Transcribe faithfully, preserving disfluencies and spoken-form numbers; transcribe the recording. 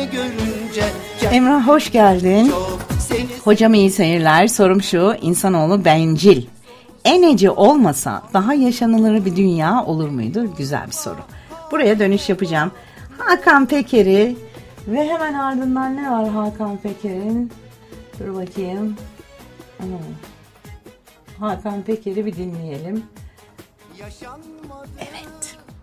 görünce. Emrah hoş geldin. Hocam iyi seyirler. Sorum şu: insanoğlu bencil. Eneci olmasa daha yaşanılır bir dünya olur muydu? Güzel bir soru. Buraya dönüş yapacağım. Hakan Peker'i ve hemen ardından ne var Hakan Peker'in? Dur bakayım. Hmm. Hakan Peker'i bir dinleyelim. Evet.